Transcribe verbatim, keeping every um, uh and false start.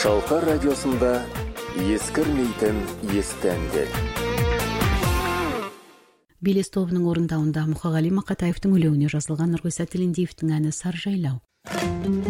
Шалқар радиосында ескірмейтін есті әндер. Белес тобының орындауында Мұқағали Мақатаевтың өлеңіне жазылған Нұрғиса Тілендиевтің әні «Саржайлау».